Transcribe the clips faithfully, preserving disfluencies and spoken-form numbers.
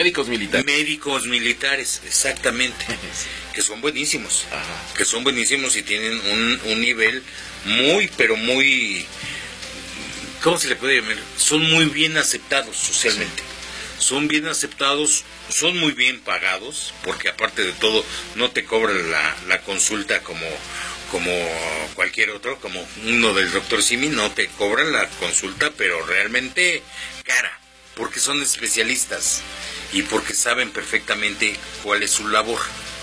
Médicos militares. Médicos militares, exactamente. Que son buenísimos. Ajá. Que son buenísimos y tienen un, un nivel muy, pero muy... ¿Cómo se le puede llamar? Son muy bien aceptados socialmente. Sí. Son bien aceptados, son muy bien pagados, porque aparte de todo no te cobran la, la consulta como, como cualquier otro, como uno del doctor Simi, no te cobran la consulta, pero realmente cara, porque son especialistas y porque saben perfectamente cuál es su labor.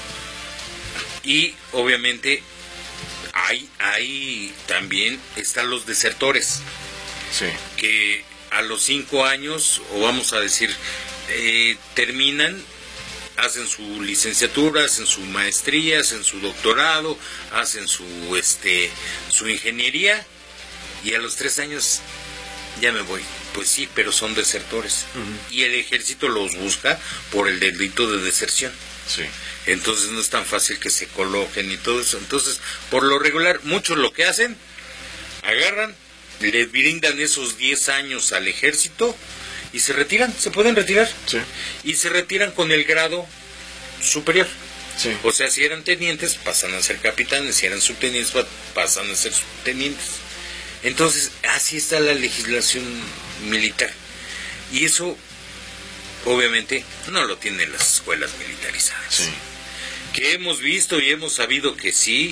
Y obviamente hay, hay también están los desertores. Sí. Que a los cinco años, o vamos a decir, eh, terminan, hacen su licenciatura, hacen su maestría, hacen su doctorado, hacen su este su ingeniería, y a los tres años ya me voy. Pues sí, pero son desertores. Uh-huh. Y el ejército los busca por el delito de deserción. Sí. Entonces no es tan fácil que se coloquen y todo eso. Entonces, por lo regular, muchos lo que hacen, agarran, le brindan esos diez años al ejército y se retiran, se pueden retirar. Sí. Y se retiran con el grado superior. Sí. O sea, si eran tenientes, pasan a ser capitanes, si eran subtenientes, pasan a ser subtenientes. Entonces, así está la legislación militar. Y eso, obviamente, no lo tienen las escuelas militarizadas. Sí. Que hemos visto y hemos sabido que sí.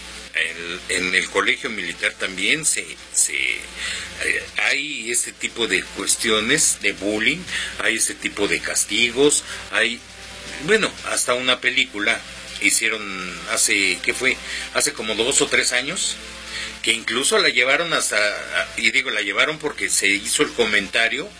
El, en el colegio militar también se, se eh, hay este tipo de cuestiones de bullying, hay este tipo de castigos, hay, bueno, hasta una película hicieron hace, ¿qué fue? Hace como dos o tres años, que incluso la llevaron hasta, y digo la llevaron porque se hizo el comentario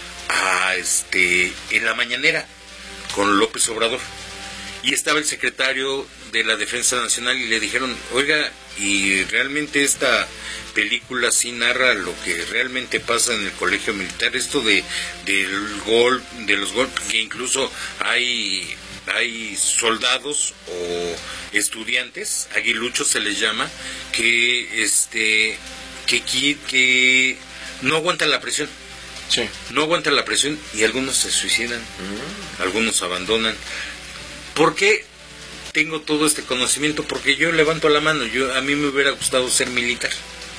a este en la mañanera con López Obrador. Y estaba el secretario de la Defensa Nacional y le dijeron, oiga, y realmente esta película sí narra lo que realmente pasa en el colegio militar, esto de del gol, de los golpes, que incluso hay hay soldados o estudiantes, aguiluchos se les llama, que este que que no aguantan la presión. Sí. No aguantan la presión y algunos se suicidan, mm. algunos abandonan. ¿Por qué tengo todo este conocimiento? Porque yo levanto la mano, yo a mí me hubiera gustado ser militar.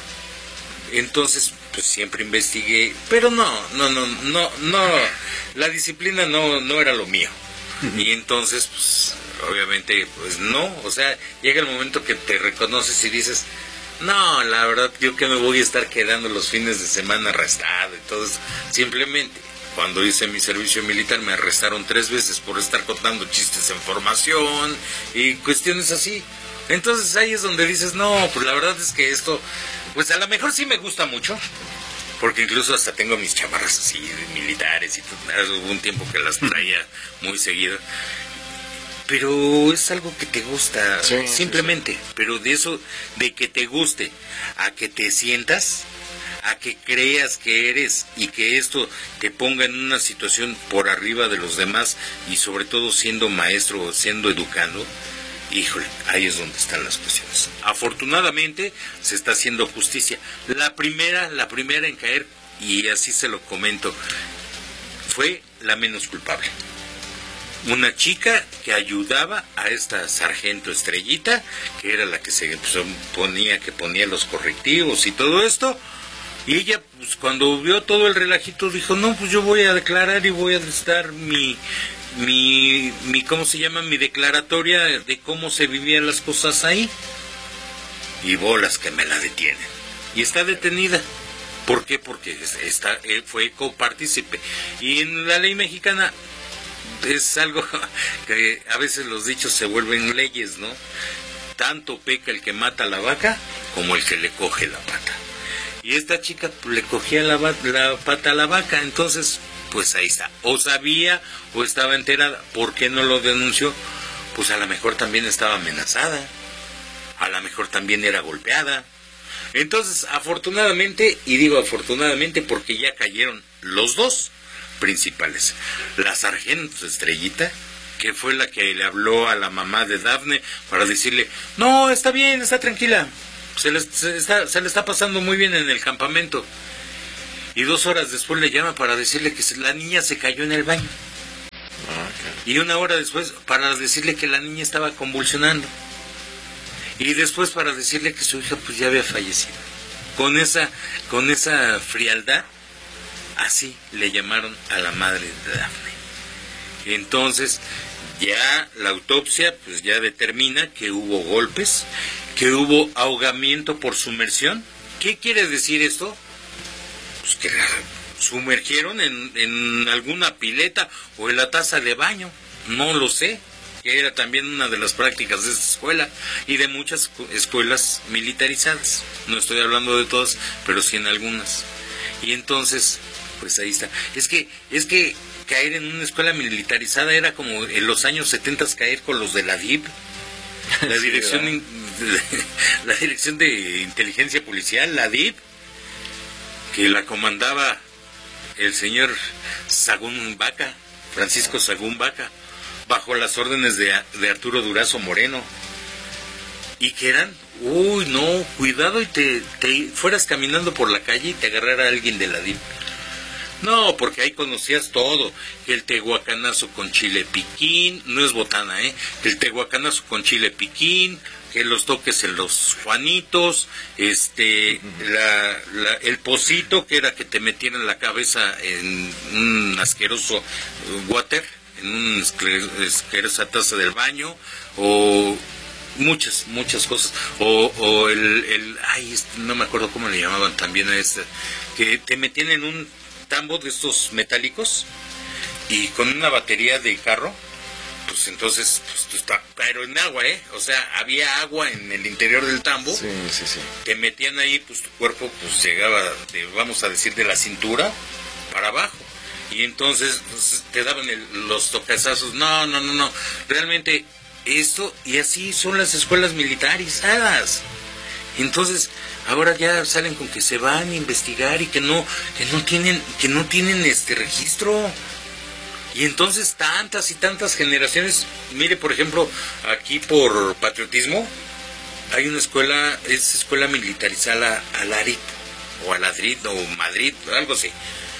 Entonces, pues siempre investigué, pero no, no, no, no, no, la disciplina no, no era lo mío. Y entonces, pues, obviamente, pues no, o sea, llega el momento que te reconoces y dices, no, la verdad, yo que me voy a estar quedando los fines de semana arrestado y todo eso, simplemente. Cuando hice mi servicio militar me arrestaron tres veces por estar contando chistes en formación y cuestiones así. Entonces ahí es donde dices, no, pues la verdad es que esto, pues a lo mejor sí me gusta mucho, porque incluso hasta tengo mis chamarras así militares y todo, hubo un tiempo que las traía muy seguido. Pero es algo que te gusta, sí, simplemente, sí, sí. Pero de eso, de que te guste, a que te sientas, a que creas que eres y que esto te ponga en una situación por arriba de los demás y sobre todo siendo maestro o siendo educando, híjole, ahí es donde están las cuestiones. Afortunadamente se está haciendo justicia. La primera, la primera en caer, y así se lo comento, fue la menos culpable. Una chica que ayudaba a esta sargento Estrellita, que era la que se ponía, que ponía los correctivos y todo esto. Y ella, pues cuando vio todo el relajito, dijo, no, pues yo voy a declarar y voy a dar mi, mi, mi, ¿cómo se llama? Mi declaratoria de cómo se vivían las cosas ahí. Y bolas que me la detienen. Y está detenida. ¿Por qué? Porque está, fue copartícipe. Y en la ley mexicana es algo que a veces los dichos se vuelven leyes, ¿no? Tanto peca el que mata a la vaca como el que le coge la pata. Y esta chica pues, le cogía la, la pata a la vaca, entonces, pues ahí está. O sabía o estaba enterada. ¿Por qué no lo denunció? Pues a lo mejor también estaba amenazada. A lo mejor también era golpeada. Entonces, afortunadamente, y digo afortunadamente porque ya cayeron los dos principales. La sargento Estrellita, que fue la que le habló a la mamá de Dafne para decirle, no, está bien, está tranquila. Se le, se, está, se le está pasando muy bien en el campamento. Y dos horas después le llama para decirle que la niña se cayó en el baño. Y una hora después para decirle que la niña estaba convulsionando. Y después para decirle que su hija pues ya había fallecido. Con esa, con esa frialdad, así le llamaron a la madre de Dafne. Entonces, ya la autopsia pues ya determina que hubo golpes, que hubo ahogamiento por sumersión. ¿Qué quiere decir esto? Pues que la sumergieron en, en alguna pileta o en la taza de baño, no lo sé, que era también una de las prácticas de esta escuela y de muchas escuelas militarizadas. No estoy hablando de todas, pero sí en algunas. Y entonces, pues ahí está. Es que, es que caer en una escuela militarizada era como en los años setenta caer con los de la D I P, la dirección, sí, la dirección de inteligencia policial, la D I P, que la comandaba el señor Sagún Vaca, Francisco Sagún Vaca, bajo las órdenes de, de Arturo Durazo Moreno, y que eran, uy, no, cuidado y te, te fueras caminando por la calle y te agarrara alguien de la D I P. No, porque ahí conocías todo, que el tehuacanazo con chile piquín, no es botana, ¿eh? El tehuacanazo con chile piquín, que los toques en los Juanitos, este, la, la, el pocito, que era que te metieran la cabeza en un asqueroso water, en una asquerosa taza del baño, o muchas, muchas cosas, o, o el, el, ay, este, no me acuerdo cómo le llamaban también a este, que te metían en un tambo de estos metálicos y con una batería de carro, pues entonces, pues tú estás, pero en agua, ¿eh? O sea, había agua en el interior del tambo. Sí, sí, sí. Te metían ahí, pues tu cuerpo pues llegaba, de, vamos a decir, de la cintura para abajo. Y entonces pues, te daban el, los toquezazos. No, no, no, no. Realmente esto, y así son las escuelas militarizadas. Entonces, ahora ya salen con que se van a investigar y que no, que no tienen, que no tienen este registro. Y entonces tantas y tantas generaciones, mire por ejemplo, aquí por patriotismo, hay una escuela, es escuela militarizada Alarit, o Aladrid, o Madrid, algo así.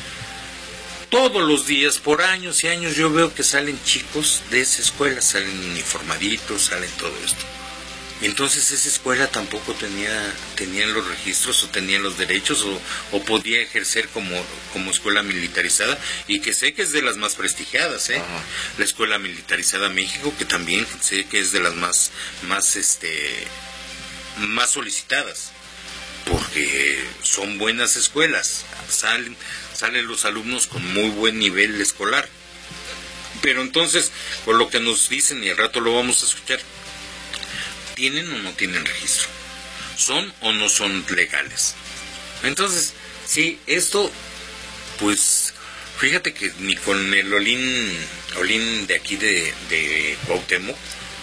Todos los días, por años y años, yo veo que salen chicos de esa escuela, salen uniformaditos, salen todo esto. Entonces esa escuela tampoco tenía tenían los registros o tenían los derechos o, o podía ejercer como, como escuela militarizada, y que sé que es de las más prestigiadas, ¿eh? Ajá. La Escuela Militarizada México, que también sé que es de las más más este más solicitadas, porque son buenas escuelas, salen salen los alumnos con muy buen nivel escolar. Pero entonces, por lo que nos dicen, y al rato lo vamos a escuchar, ¿tienen o no tienen registro? ¿Son o no son legales? Entonces, sí, esto, pues, fíjate que ni con el Olin, Olin de aquí de, de Cuauhtémoc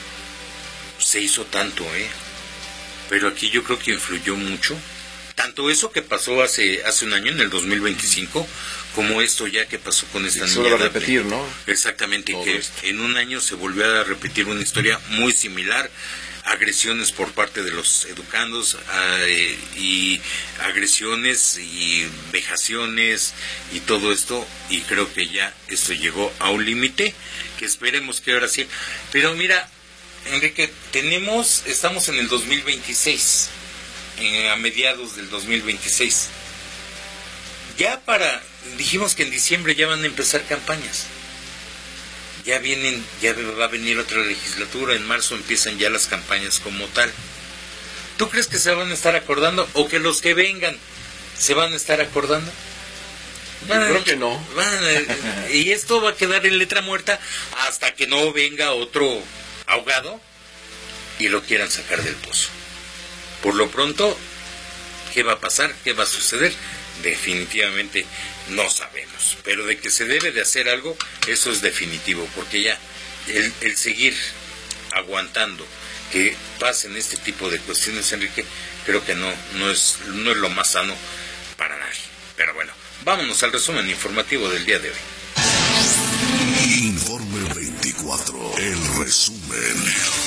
se hizo tanto, ¿eh? Pero aquí yo creo que influyó mucho. Tanto eso que pasó hace hace un año, en el dos mil veinticinco, como esto ya que pasó con esta niña. Se vuelve a repetir, ¿no? Exactamente, todo que esto. En un año se volvió a repetir una historia muy similar. Agresiones por parte de los educandos, eh, y agresiones y vejaciones y todo esto, y creo que ya esto llegó a un límite que esperemos que ahora sí. Pero mira, Enrique, tenemos, estamos en el dos mil veintiséis, eh, a mediados del dos mil veintiséis. Ya para, dijimos que en diciembre ya van a empezar campañas. Ya vienen, ya va a venir otra legislatura, en marzo empiezan ya las campañas como tal. ¿Tú crees que se van a estar acordando o que los que vengan se van a estar acordando? Yo van creo a, que no. Van a, y esto va a quedar en letra muerta hasta que no venga otro ahogado y lo quieran sacar del pozo. Por lo pronto, ¿qué va a pasar? ¿Qué va a suceder? Definitivamente no sabemos, pero de que se debe de hacer algo, eso es definitivo, porque ya el, el seguir aguantando que pasen este tipo de cuestiones, Enrique, creo que no no es no es lo más sano para nadie. Pero bueno, vámonos al resumen informativo del día de hoy. Informe veinticuatro, el resumen.